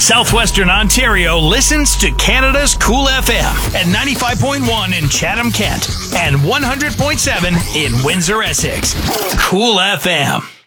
Southwestern Ontario listens to Canada's Cool FM at 95.1 in Chatham-Kent and 100.7 in Windsor, Essex. Cool FM.